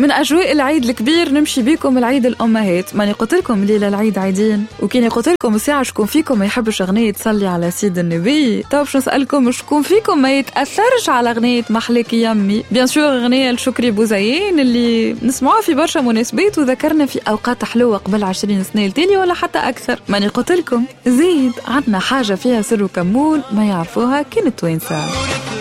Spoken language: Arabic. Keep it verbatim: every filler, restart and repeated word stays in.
من أجواء العيد الكبير نمشي بيكم العيد الأمهات. ماني قلت لكم ليلة العيد عيدين، وكيني قلت لكم الساعة شكون فيكم ما يحبش أغنية تصلي على سيد النبي. طب شو نسألكم، شكون فيكم ما يتأثرش على أغنية محلك يمي؟ بيان سور أغنية لشكري بوزيين اللي نسمعوها في برشا مناسبات وذكرنا في أوقات حلوة قبل عشرين سنة لتالي ولا حتى أكثر. ماني قلت لكم زيد عندنا حاجة فيها سر وكمون ما يعرفوها كانت توينسا.